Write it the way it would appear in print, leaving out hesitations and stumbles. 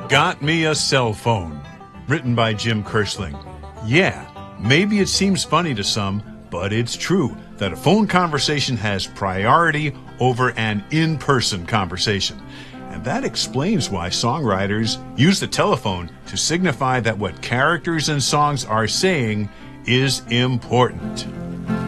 Got Me a Cell Phone, written by Jim Kersling. Yeah, maybe it seems funny to some, but it's true that a phone conversation has priority over an in-person conversation. And that explains why songwriters use the telephone to signify that what characters and songs are saying is important.